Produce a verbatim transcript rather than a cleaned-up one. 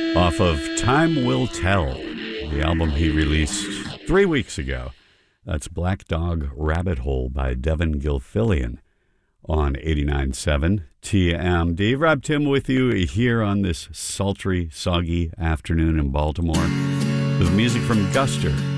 Off of Time Will Tell, the album he released three weeks ago. That's Black Dog Rabbit Hole by Devin Gilfillian on eighty-nine point seven T M D. Rob Tim with you here on this sultry, soggy afternoon in Baltimore with music from Guster